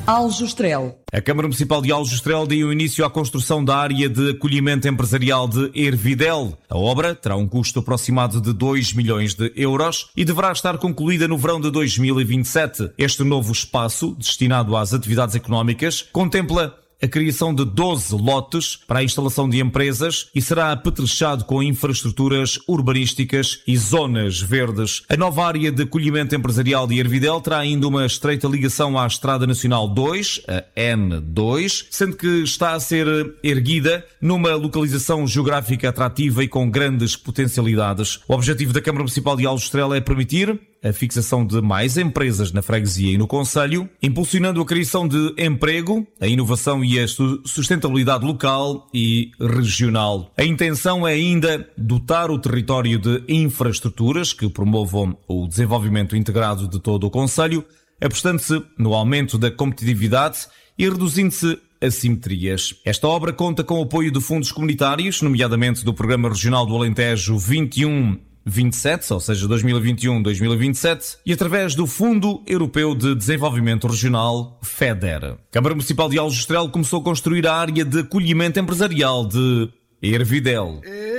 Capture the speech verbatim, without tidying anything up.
Aljustrel. A Câmara Municipal de Aljustrel deu início à construção da área de acolhimento empresarial de Ervidel. A obra terá um custo aproximado de dois milhões de euros e deverá estar concluída no verão de dois mil e vinte e sete. Este novo espaço, destinado às atividades económicas, contempla a criação de doze lotes para a instalação de empresas e será apetrechado com infraestruturas urbanísticas e zonas verdes. A nova área de acolhimento empresarial de Ervidel terá ainda uma estreita ligação à Estrada Nacional dois, a N dois, sendo que está a ser erguida numa localização geográfica atrativa e com grandes potencialidades. O objetivo da Câmara Municipal de Aljustrel é permitir a fixação de mais empresas na freguesia e no concelho, impulsionando a criação de emprego, a inovação e a sustentabilidade local e regional. A intenção é ainda dotar o território de infraestruturas que promovam o desenvolvimento integrado de todo o concelho, apostando-se no aumento da competitividade e reduzindo-se assimetrias. Esta obra conta com o apoio de fundos comunitários, nomeadamente do Programa Regional do Alentejo vinte e um vinte e sete, ou seja, dois mil e vinte e um a dois mil e vinte e sete, e através do Fundo Europeu de Desenvolvimento Regional, FEDER. A Câmara Municipal de Aljustrel começou a construir a área de acolhimento empresarial de Ervidel.